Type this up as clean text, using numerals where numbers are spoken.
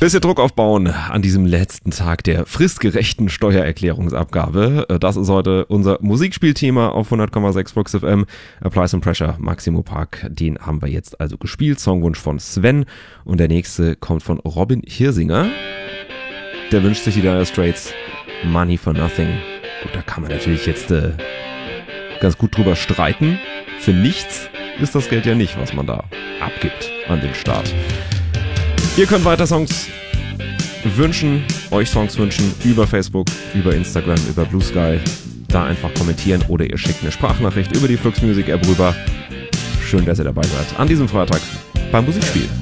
Bisschen Druck aufbauen an diesem letzten Tag der fristgerechten Steuererklärungsabgabe. Das ist heute unser Musikspielthema auf 100,6 Flux FM. Apply Some Pressure, Maximo Park, den haben wir jetzt also gespielt. Songwunsch von Sven und der nächste kommt von Robin Hirsinger. Der wünscht sich die Dire Straits Money for Nothing. Gut, da kann man natürlich jetzt ganz gut drüber streiten. Für nichts ist das Geld ja nicht, was man da abgibt an den Staat. Ihr könnt weiter Songs wünschen, euch Songs wünschen über Facebook, über Instagram, über Blue Sky. Da einfach kommentieren oder ihr schickt eine Sprachnachricht über die Flux Music App rüber. Schön, dass ihr dabei seid an diesem Freitag beim Musikspiel.